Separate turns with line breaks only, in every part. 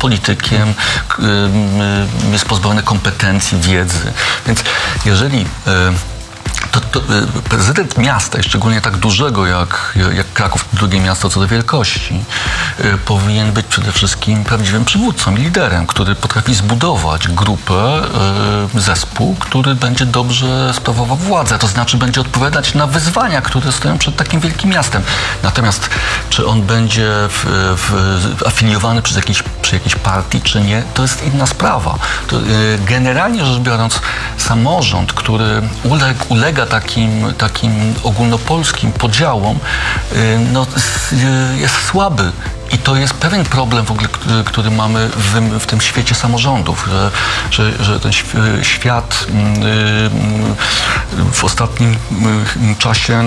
politykiem, jest pozbawiony kompetencji, wiedzy. Więc jeżeli prezydent miasta, i szczególnie tak dużego jak Kraków, drugie miasto co do wielkości, powinien być przede wszystkim prawdziwym przywódcą i liderem, który potrafi zbudować grupę, zespół, który będzie dobrze sprawował władzę, to znaczy będzie odpowiadać na wyzwania, które stoją przed takim wielkim miastem. Natomiast czy on będzie afiliowany przy jakiejś partii, czy nie, to jest inna sprawa. Generalnie rzecz biorąc, samorząd, który ulega takim ogólnopolskim podziałom, no, jest słaby. I to jest pewien problem w ogóle, który mamy w tym świecie samorządów, że ten świat w ostatnim czasie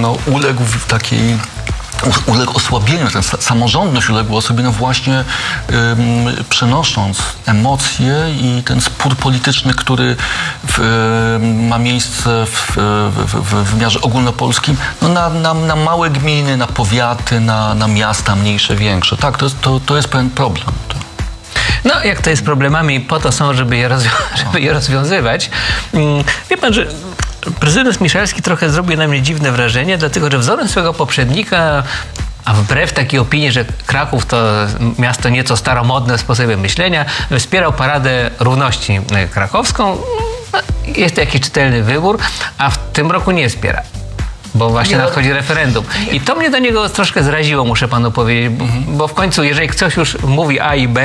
uległ osłabieniu, ten samorządność uległa osłabieniu właśnie przenosząc emocje i ten spór polityczny, który ma miejsce w wymiarze ogólnopolskim, no na małe gminy, na powiaty, na miasta mniejsze, większe. Tak, to jest pewien problem.
No, jak to jest problemami, po to są, żeby je rozwiązywać. Wie pan, że prezydent Miszalski trochę zrobił na mnie dziwne wrażenie, dlatego że wzorem swojego poprzednika, a wbrew takiej opinii, że Kraków to miasto nieco staromodne w sposobie myślenia, wspierał Paradę Równości Krakowską. No, jest to jakiś czytelny wybór, a w tym roku nie wspiera. Bo właśnie nadchodzi referendum. I to mnie do niego troszkę zraziło, muszę panu powiedzieć, bo w końcu, jeżeli ktoś już mówi A i B,